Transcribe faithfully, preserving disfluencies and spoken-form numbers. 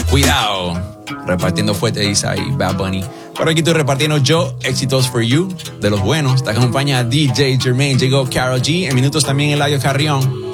Cuidado. Repartiendo fuerte, dice ahí Bad Bunny. Por aquí estoy repartiendo yo, Éxitos for You, de los buenos. Te acompaña D J Jermaine, llegó Karol G. En minutos también Eladio Carrión.